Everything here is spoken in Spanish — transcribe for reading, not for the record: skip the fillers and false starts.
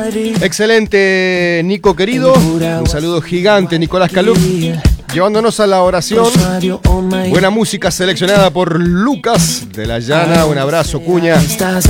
Excelente, Nico querido. Un saludo gigante, Nicolás Calup. Llevándonos a la oración. Buena música seleccionada por Lucas de la Llana. Un abrazo, cuña.